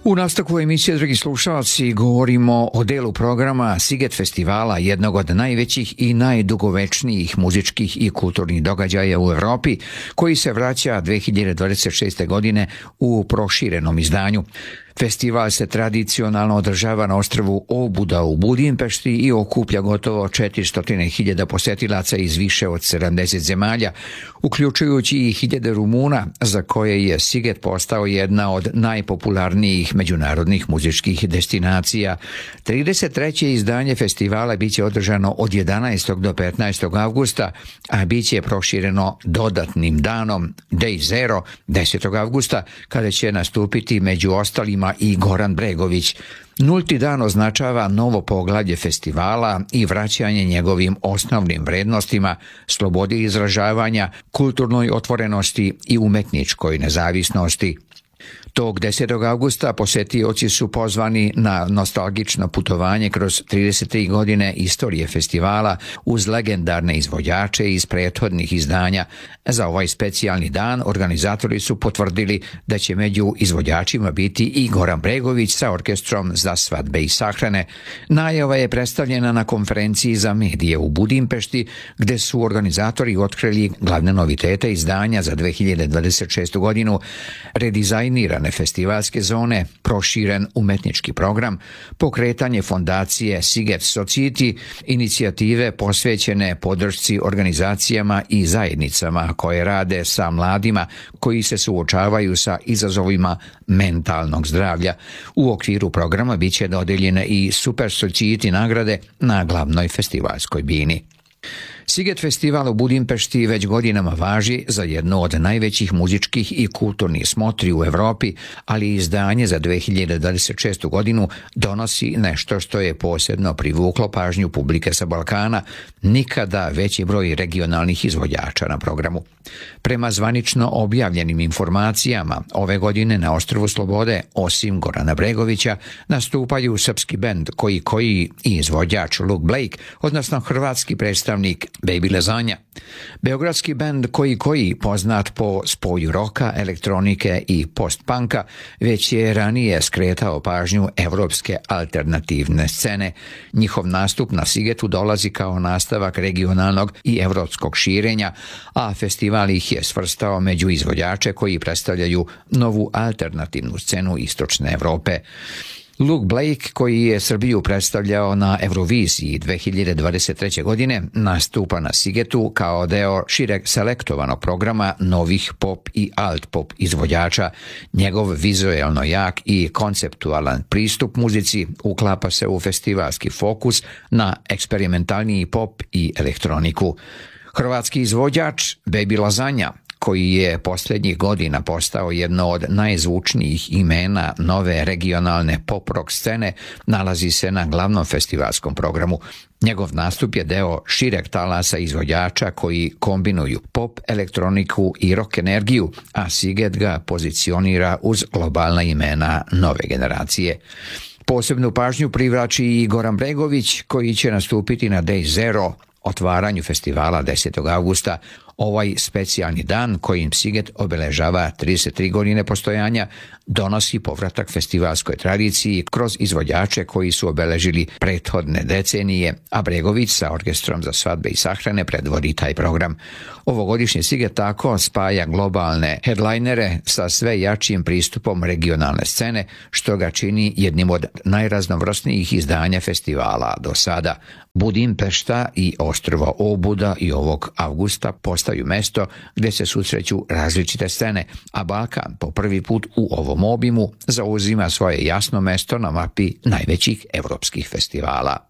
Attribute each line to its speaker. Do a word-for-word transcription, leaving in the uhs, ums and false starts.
Speaker 1: U nastavku emisije, dragi slušalci, govorimo o delu programa Sziget festivala, jednog od najvećih i najdugovečnijih muzičkih i kulturnih događaja u Evropi, koji se vraća dve hiljade dvadeset šeste. godine u proširenom izdanju. Festival se tradicionalno održava na ostrvu Obuda u Budimpešti i okuplja gotovo četiristo hiljada posetilaca iz više od sedamdeset zemalja, uključujući i hiljade Rumuna, za koje je Sziget postao jedna od najpopularnijih međunarodnih muzičkih destinacija. trideset treće izdanje festivala biće održano od jedanaestog do petnaestog avgusta, a biće prošireno dodatnim danom Day Zero desetog avgusta, kada će nastupiti među ostalim i Goran Bregović. Nulti dan označava novo poglavlje festivala i vraćanje njegovim osnovnim vrednostima, slobodi izražavanja, kulturnoj otvorenosti i umetničkoj nezavisnosti. Tog desetog avgusta posetioci su pozvani na nostalgično putovanje kroz trideset tri godine istorije festivala uz legendarne izvođače iz prethodnih izdanja. Za ovaj specijalni dan organizatori su potvrdili da će među izvođačima biti i Goran Bregović sa orkestrom za svadbe i sahrane. Najava je predstavljena na konferenciji za medije u Budimpešti, gde su organizatori otkrili glavne novitete izdanja za dve hiljade dvadeset šestu. godinu, redizajnirane festivalske zone, proširen umetnički program, pokretanje fondacije Sziget Society, inicijative posvećene podršci organizacijama i zajednicama koje rade sa mladima koji se suočavaju sa izazovima mentalnog zdravlja. U okviru programa biće dodeljene i Super Society nagrade na glavnoj festivalskoj bini. Sziget festival u Budimpešti već godinama važi za jednu od najvećih muzičkih i kulturnih smotri u Evropi, ali izdanje za dve hiljade dvadeset šestu. godinu donosi nešto što je posebno privuklo pažnju publike sa Balkana, nikada veći broj regionalnih izvođača na programu. Prema zvanično objavljenim informacijama, ove godine na Ostrvu Slobode, osim Gorana Bregovića, nastupaju srpski bend Koji Koji i izvođač Luke Blake, odnosno hrvatski predstavnik Baby Lasagna. Beogradski bend Koji Koji, poznat po spoju roka, elektronike i post-punka, već je ranije skretao pažnju evropske alternativne scene. Njihov nastup na Szigetu dolazi kao nastavak regionalnog i evropskog širenja, a festival ih je svrstao među izvođače koji predstavljaju novu alternativnu scenu istočne Evrope. Luke Blake, koji je Srbiju predstavljao na Euroviziji dve hiljade dvadeset treće. godine, nastupa na Szigetu kao deo šireg selektovanog programa novih pop i alt pop izvođača. Njegov vizuelno jak i konceptualan pristup muzici uklapa se u festivalski fokus na eksperimentalniji pop i elektroniku. Hrvatski izvođač Baby Lasagna, koji je posljednjih godina postao jedno od najzvučnijih imena nove regionalne pop-rock scene, nalazi se na glavnom festivalskom programu. Njegov nastup je deo šireg talasa izvođača koji kombinuju pop, elektroniku i rock energiju, a Sziget ga pozicionira uz globalna imena nove generacije. Posebnu pažnju privlači i Goran Bregović, koji će nastupiti na Day Zero, otvaranju festivala desetog avgusta. Ovaj specijalni dan, kojim Sziget obeležava trideset tri godine postojanja, donosi povratak festivalskoj tradiciji kroz izvođače koji su obeležili prethodne decenije, a Bregović sa orkestrom za svadbe i sahrane predvodi taj program. Ovogodišnji Sziget tako spaja globalne headlinere sa sve jačim pristupom regionalne scene, što ga čini jednim od najraznovrsnijih izdanja festivala do sada. Budimpešta i ostrvo Obuda i ovog avgusta postaju mesto gdje se susreću različite scene, a Balkan po prvi put u ovom obimu zauzima svoje jasno mesto na mapi najvećih evropskih festivala.